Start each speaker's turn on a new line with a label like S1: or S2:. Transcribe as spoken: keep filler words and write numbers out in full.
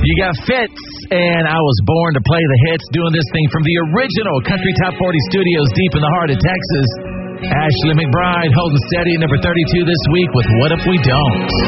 S1: You got Fitz, and I was born to play the hits, doing this thing from the original Country Top forty studios deep in the heart of Texas. Ashley McBryde holding steady at number thirty-two this week with What If We Don't.